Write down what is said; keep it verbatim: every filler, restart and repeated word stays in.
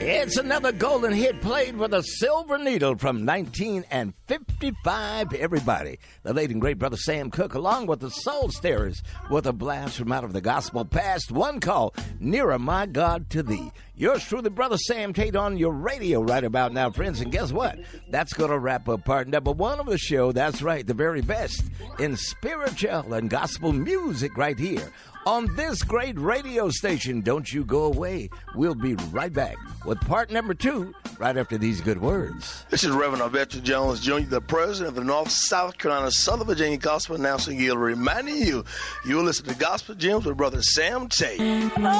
It's another golden hit played with a silver needle from nineteen fifty-five. Everybody, the late and great brother Sam Cooke, along with the Soul Stirrers, with a blast from out of the gospel past. One called "Nearer My God to Thee." Yours truly, brother Sam Tate, on your radio right about now, friends. And guess what? That's going to wrap up part number one of the show. That's right, the very best in spiritual and gospel music right here on this great radio station. Don't you go away. We'll be right back with part number two right after these good words. This is Reverend Alberto Jones Junior, the president of the North South Carolina Southern Virginia Gospel Announcing Guild, reminding you, you'll listen to Gospel Gems with brother Sam Tate.